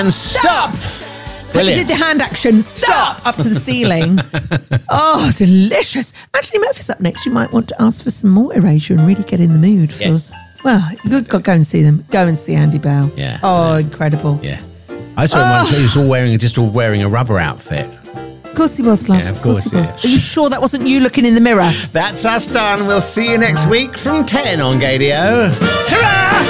And stop! You Brilliant. did the hand action. Stop! Up to the ceiling. Oh, delicious. Anthony Murphy's up next. You might want to ask for some more Erasure and really get in the mood for... Yes. Well, you could go and see them. Go and see Andy Bell. Yeah. Oh, incredible. Yeah. I saw him once where he was all wearing a rubber outfit. Of course he was, love. Yeah, of course he was. he is. Are you sure that wasn't you looking in the mirror? That's us done. We'll see you next week from 10 on Gadio. Ta-ra!